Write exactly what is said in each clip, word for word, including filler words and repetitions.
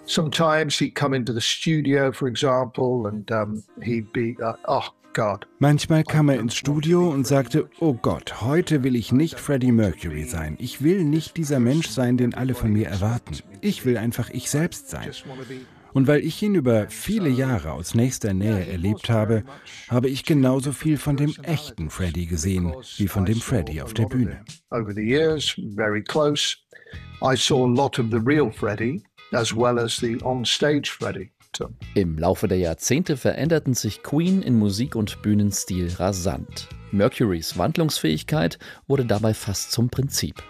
Sometimes he'd come into the studio, for example, and um, he'd be, uh, oh God. Manchmal kam er ins Studio und sagte, oh Gott, heute will ich nicht Freddie Mercury sein. Ich will nicht dieser Mensch sein, den alle von mir erwarten. Ich will einfach ich selbst sein. Und weil ich ihn über viele Jahre aus nächster Nähe erlebt habe, habe ich genauso viel von dem echten Freddie gesehen, wie von dem Freddie auf der Bühne. Over the years, very close, I saw a lot of the real Freddie, as well as the on-stage Freddie. Im Laufe der Jahrzehnte veränderten sich Queen in Musik und Bühnenstil rasant. Mercurys Wandlungsfähigkeit wurde dabei fast zum Prinzip.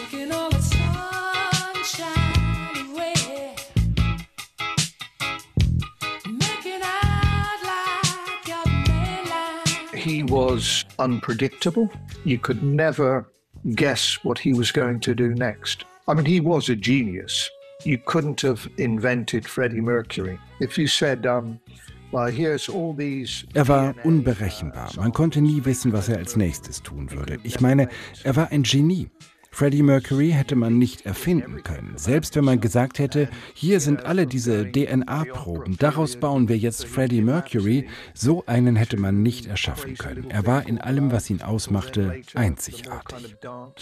He was unpredictable. You could never guess what he was going to do next. I mean, he was a genius. You couldn't have invented Freddie Mercury. If you said, um, well, here's all these... Er war unberechenbar. Man konnte nie wissen, was er als nächstes tun würde. Ich meine, er war ein Genie. Freddie Mercury hätte man nicht erfinden können. Selbst wenn man gesagt hätte, hier sind alle diese D N A-Proben, daraus bauen wir jetzt Freddie Mercury, so einen hätte man nicht erschaffen können. Er war in allem, was ihn ausmachte, einzigartig.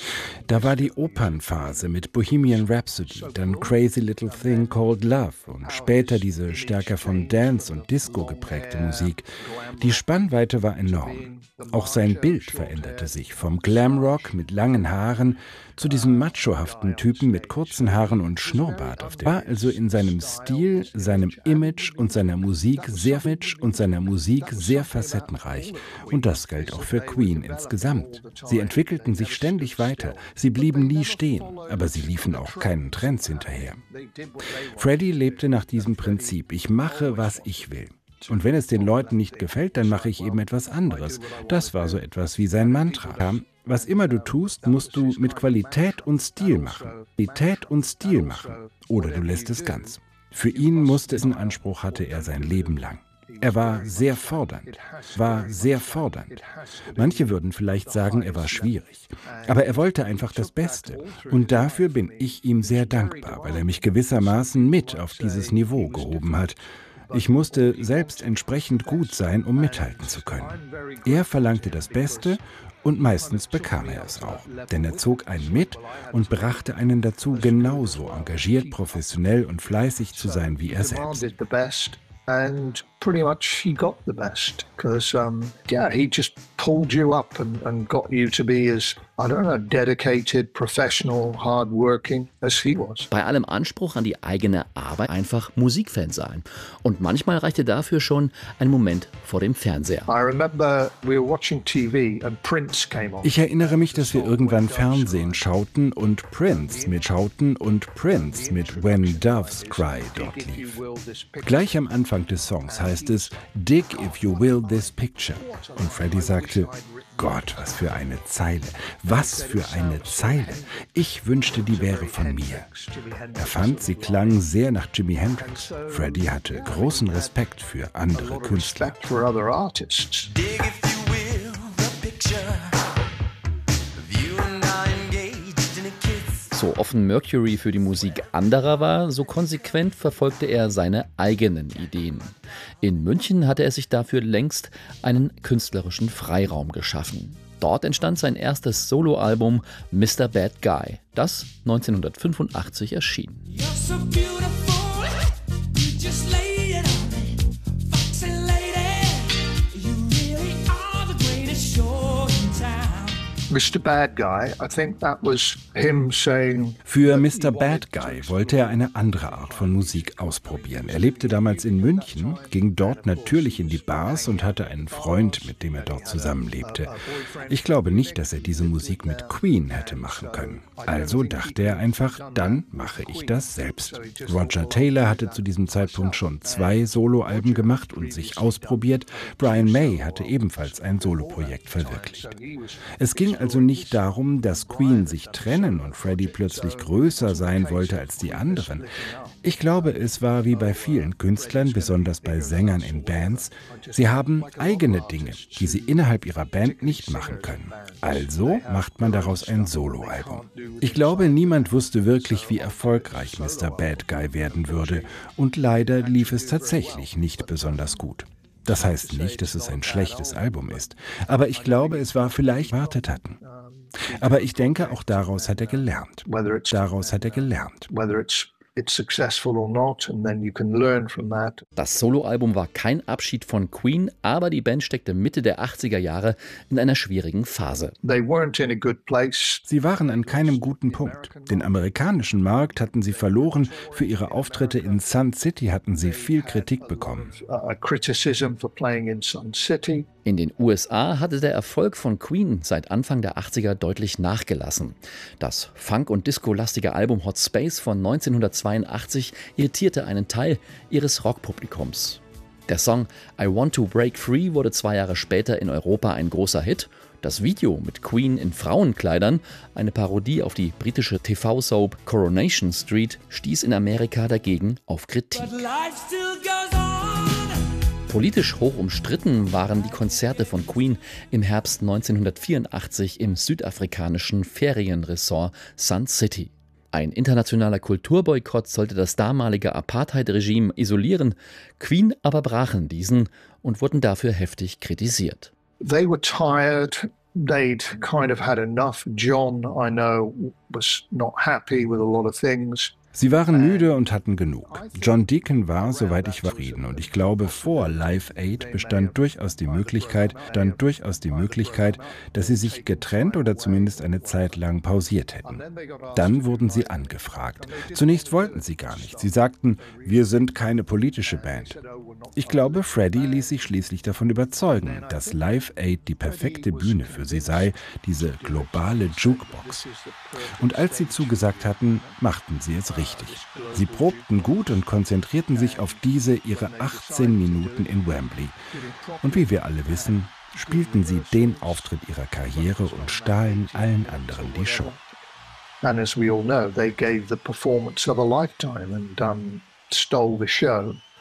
Da war die Opernphase mit Bohemian Rhapsody, dann Crazy Little Thing Called Love und später diese stärker von Dance und Disco geprägte Musik. Die Spannweite war enorm. Auch sein Bild veränderte sich vom Glamrock mit langen Haaren zu diesem machohaften Typen mit kurzen Haaren und Schnurrbart. Auf der war also in seinem Stil, seinem Image und seiner Musik sehr Image und seiner Musik sehr facettenreich. Und das galt auch für Queen insgesamt. Sie entwickelten sich ständig weiter. Sie blieben nie stehen, aber sie liefen auch keinen Trends hinterher. Freddie lebte nach diesem Prinzip: Ich mache, was ich will. Und wenn es den Leuten nicht gefällt, dann mache ich eben etwas anderes. Das war so etwas wie sein Mantra. Was immer du tust, musst du mit Qualität und Stil machen. Qualität und Stil machen. Oder du lässt es ganz. Für ihn musste es einen Anspruch, hatte er sein Leben lang. Er war sehr fordernd, war sehr fordernd. Manche würden vielleicht sagen, er war schwierig. Aber er wollte einfach das Beste. Und dafür bin ich ihm sehr dankbar, weil er mich gewissermaßen mit auf dieses Niveau gehoben hat. Ich musste selbst entsprechend gut sein, um mithalten zu können. Er verlangte das Beste und meistens bekam er es auch. Denn er zog einen mit und brachte einen dazu, genauso engagiert, professionell und fleißig zu sein wie er selbst. And pretty much he got the best because, um, yeah, he just pulled you up and, and got you to be as, I don't know, dedicated, professional, hardworking as he was. Bei allem Anspruch an die eigene Arbeit einfach Musikfan sein. Und manchmal reichte dafür schon ein Moment vor dem Fernseher. I remember we were watching T V and Prince came on. Ich erinnere mich, dass wir irgendwann Fernsehen schauten und Prince mit schauten und Prince mit When Doves Cry dort lief. Gleich am Anfang des Songs heißt es Dig if you will this picture. Und Freddie sagte, Gott, was für eine Zeile, was für eine Zeile. Ich wünschte, die wäre von mir. Er fand, sie klang sehr nach Jimi Hendrix. Freddie hatte großen Respekt für andere Künstler. So offen Mercury für die Musik anderer war, so konsequent verfolgte er seine eigenen Ideen. In München hatte er sich dafür längst einen künstlerischen Freiraum geschaffen. Dort entstand sein erstes Soloalbum Mister Bad Guy, das neunzehnhundertfünfundachtzig erschien. Mister Bad Guy, I think that was him saying... Für Mister Bad Guy wollte er eine andere Art von Musik ausprobieren. Er lebte damals in München, ging dort natürlich in die Bars und hatte einen Freund, mit dem er dort zusammenlebte. Ich glaube nicht, dass er diese Musik mit Queen hätte machen können. Also dachte er einfach, dann mache ich das selbst. Roger Taylor hatte zu diesem Zeitpunkt schon zwei Soloalben gemacht und sich ausprobiert. Brian May hatte ebenfalls ein Soloprojekt verwirklicht. Es ging also nicht darum, dass Queen sich trennte Lennon und Freddie plötzlich größer sein wollte als die anderen. Ich glaube, es war wie bei vielen Künstlern, besonders bei Sängern in Bands. Sie haben eigene Dinge, die sie innerhalb ihrer Band nicht machen können. Also macht man daraus ein Soloalbum. Ich glaube, niemand wusste wirklich, wie erfolgreich Mister Bad Guy werden würde. Und leider lief es tatsächlich nicht besonders gut. Das heißt nicht, dass es ein schlechtes Album ist. Aber ich glaube, es war vielleicht erwartet hatten. Aber ich denke, auch daraus hat er gelernt. Daraus hat er gelernt. Das Soloalbum war kein Abschied von Queen, aber die Band steckte Mitte der achtziger Jahre in einer schwierigen Phase. Sie waren an keinem guten Punkt. Den amerikanischen Markt hatten sie verloren. Für ihre Auftritte in Sun City hatten sie viel Kritik bekommen. In den U S A hatte der Erfolg von Queen seit Anfang der achtziger deutlich nachgelassen. Das Funk- und Disco-lastige Album Hot Space von neunzehnhundertzweiundachtzig irritierte einen Teil ihres Rockpublikums. Der Song I Want to Break Free wurde zwei Jahre später in Europa ein großer Hit. Das Video mit Queen in Frauenkleidern, eine Parodie auf die britische T V-Soap Coronation Street, stieß in Amerika dagegen auf Kritik. Politisch hoch umstritten waren die Konzerte von Queen im Herbst neunzehnhundertvierundachtzig im südafrikanischen Ferienresort Sun City. Ein internationaler Kulturboykott sollte das damalige Apartheid-Regime isolieren. Queen aber brachen diesen und wurden dafür heftig kritisiert. They were tired. They'd kind of had enough. John, I know, was not happy with a lot of things. Sie waren müde und hatten genug. John Deacon war, soweit ich war, zufrieden. Und ich glaube, vor Live Aid bestand durchaus die Möglichkeit, stand durchaus die Möglichkeit, dass sie sich getrennt oder zumindest eine Zeit lang pausiert hätten. Dann wurden sie angefragt. Zunächst wollten sie gar nicht. Sie sagten, wir sind keine politische Band. Ich glaube, Freddie ließ sich schließlich davon überzeugen, dass Live Aid die perfekte Bühne für sie sei, diese globale Jukebox. Und als sie zugesagt hatten, machten sie es richtig. Richtig. Sie probten gut und konzentrierten sich auf diese, ihre achtzehn Minuten in Wembley. Und wie wir alle wissen, spielten sie den Auftritt ihrer Karriere und stahlen allen anderen die Show. And as we all know, they gave the performance of a lifetime and um, stole the show.